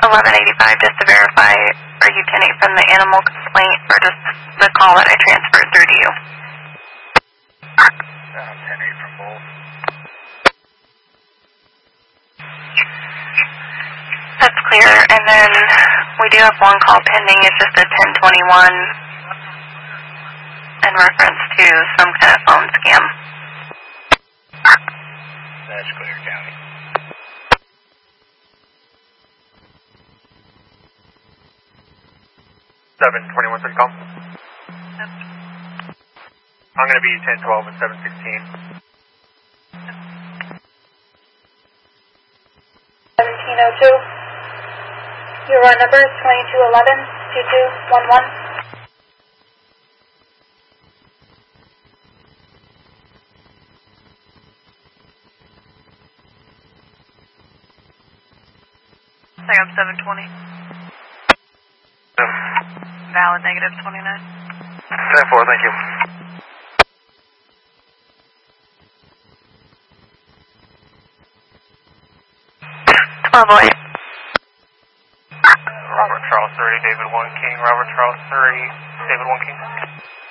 1185 just to verify, are you 10-8 from the animal complaint or just the call that I transferred through to you? 10-8 from both. That's clear, and then we do have one call pending. It's just a 1021 in reference to some kind of phone scam. That's clear, County. $721 city call. Yep. I'm going to be 1012 and 716. 1702. Your number is 2211-2211. I have 720. Valid negative 29. 10-4, thank you. Boy. Robert Charles 30, David 1 King. Robert Charles 30, David 1 King.